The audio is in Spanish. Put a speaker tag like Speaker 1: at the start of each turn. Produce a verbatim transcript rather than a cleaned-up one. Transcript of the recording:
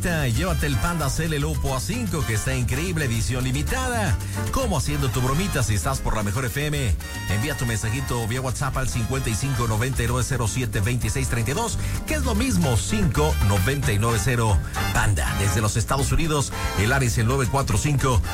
Speaker 1: ahorita y llévate el Panda C L Lopo A cinco, que está increíble, edición limitada. ¿Cómo haciendo tu bromita si estás por la Mejor F M? Envía tu mensajito vía WhatsApp al cincuenta y cinco noventa y nueve cero siete veintiséis treinta y dos, que es lo mismo, cinco noventa y nueve cero Panda. Desde los Estados Unidos, el área es el nueve cuatro cinco